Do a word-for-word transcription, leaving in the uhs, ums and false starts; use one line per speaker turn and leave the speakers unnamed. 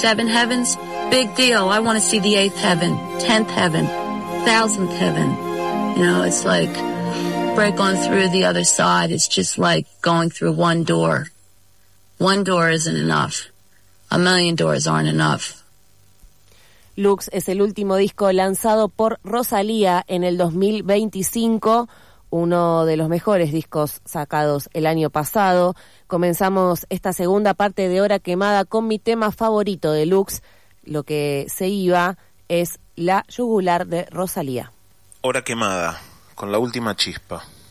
seven heavens, big deal. I want to see the eighth heaven, tenth heaven, thousandth heaven. You know, it's like break on through the other side. It's just like going through one door. One door isn't enough. A million doors aren't enough.
Lux es el último disco lanzado por Rosalía en el dos mil veinticinco, uno de los mejores discos sacados el año pasado. Comenzamos esta segunda parte de Hora Quemada con mi tema favorito de Lux. Lo que se iba es La Yugular de Rosalía.
Hora Quemada, con la última chispa.